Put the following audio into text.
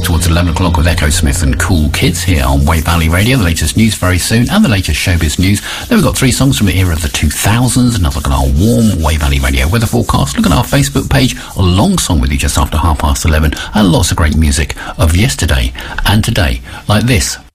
towards 11 o'clock with Echo Smith and Cool Kids here on Wave Valley Radio. The latest news very soon and the latest showbiz news. Then we've got 3 songs from the era of the 2000s. Another look at our warm Wave Valley Radio weather forecast. Look at our Facebook page. A long song with you just after 11:30. And lots of great music of yesterday and today, like this